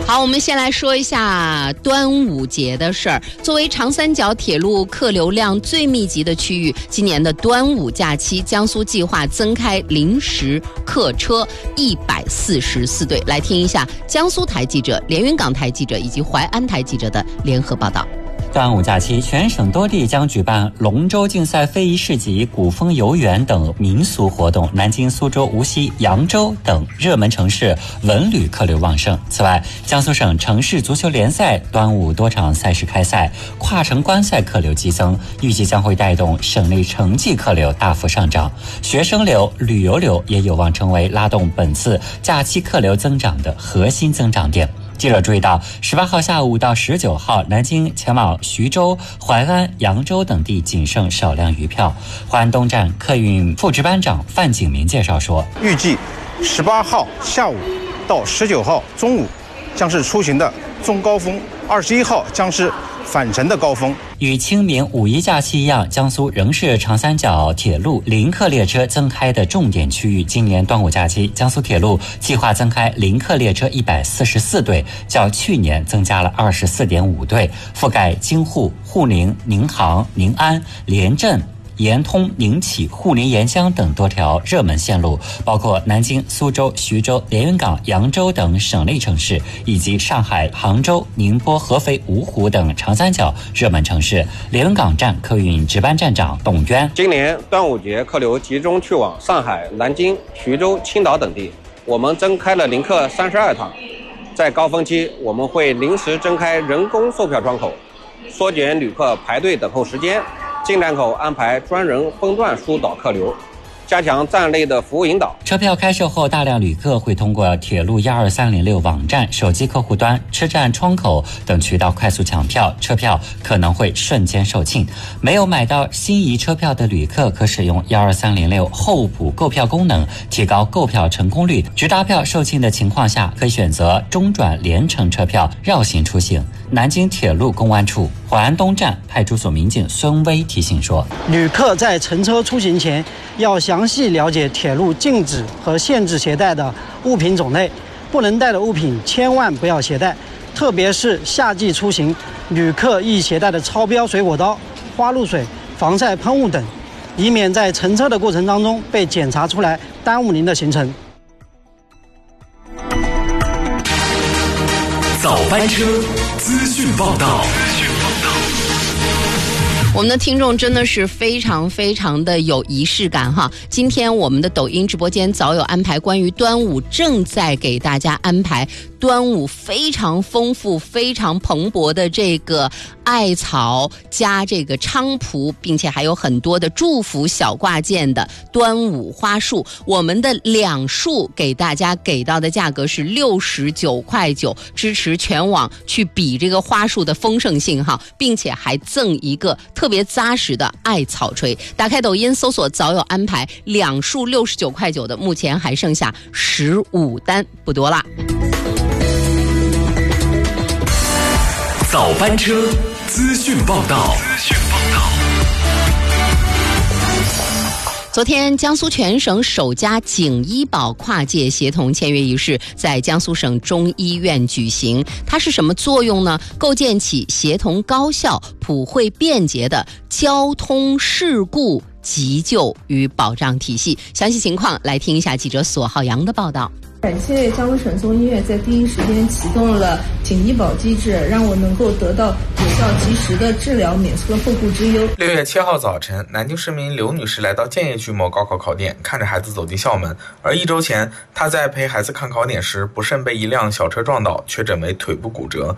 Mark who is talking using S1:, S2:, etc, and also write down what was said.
S1: 好，我们先来说一下端午节的事儿。作为长三角铁路客流量最密集的区域，今年的端午假期，江苏计划增开临时客车144对。来听一下江苏台记者、连云港台记者以及淮安台记者的联合报道。
S2: 端午假期，全省多地将举办龙舟竞赛、非遗市集、古风游园等民俗活动。南京、苏州、无锡、扬州等热门城市文旅客流旺盛。此外，江苏省城市足球联赛端午多场赛事开赛，跨城观赛客流激增，预计将会带动省内城际客流大幅上涨。学生流、旅游流也有望成为拉动本次假期客流增长的核心增长点。记者注意到，18号下午到19号，南京前往徐州、淮安、扬州等地仅剩少量余票。淮安东站客运副值班长范景明介绍说，
S3: 预计18号下午到19号中午将是出行的中高峰，21号将是返程的高峰。
S2: 与清明、五一假期一样，江苏仍是长三角铁路临客列车增开的重点区域。今年端午假期，江苏铁路计划增开临客列车144对，较去年增加了24.5对，覆盖京沪、沪宁、宁杭、宁安、连镇、沿通、宁启、沪宁沿江等多条热门线路，包括南京、苏州、徐州、连云港、扬州等省内城市，以及上海、杭州、宁波、合肥、芜湖等长三角热门城市。连云港站客运值班站长董渊，
S4: 今年端午节客流集中去往上海、南京、徐州、青岛等地，我们增开了临客32趟。在高峰期，我们会临时增开人工售票窗口，缩减旅客排队等候时间。进站口安排专人分段疏导客流，加强站内的服务引导。
S2: 车票开售后，大量旅客会通过铁路12306网站、手机客户端、车站窗口等渠道快速抢票，车票可能会瞬间售罄。没有买到心仪车票的旅客，可使用12306候补购票功能，提高购票成功率。直达票售罄的情况下，可以选择中转联程车票绕行出行。南京铁路公安处淮安东站派出所民警孙威提醒说，
S5: 旅客在乘车出行前要详细了解铁路禁止和限制携带的物品种类，不能带的物品千万不要携带，特别是夏季出行，旅客易携带的超标水果刀、花露水、防晒喷雾等，以免在乘车的过程当中被检查出来，耽误您的行程。
S6: 早班车资讯报道。
S1: 我们的听众真的是非常非常的有仪式感哈！今天我们的抖音直播间早有安排，关于端午正在给大家安排端午非常丰富、非常蓬勃的这个艾草加这个菖蒲，并且还有很多的祝福小挂件的端午花束。我们的2束给大家给到的价格是69.9块，支持全网去比这个花束的丰盛性哈，并且还赠一个特别扎实的艾草锤。打开抖音搜索早有安排，2束69.9块的，目前还剩下15单，不多啦。
S6: 早班车资讯报道。
S1: 昨天，江苏全省首家警医保跨界协同签约仪式在江苏省中医院举行。它是什么作用呢？构建起协同高效、普惠便捷的交通事故急救与保障体系。详细情况来听一下记者索浩阳的报道。
S7: 感谢江苏省中医院在第一时间启动了警医保机制，让我能够得到有效及时的治疗，免除了后顾之忧。
S8: 6月7号早晨，南京市民刘女士来到建邺区某高考考点，看着孩子走进校门。而1周前，她在陪孩子看考点时，不慎被一辆小车撞倒，确诊为腿部骨折。